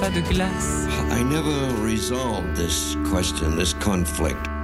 pas de glace. I never resolved this question, this conflict.